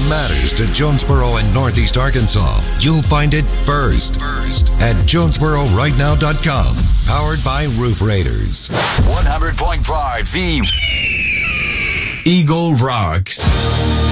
matters to Jonesboro and Northeast Arkansas, you'll find it first at JonesboroRightNow.com. Powered by Roof Raiders. 100.5 The Eagle Rocks.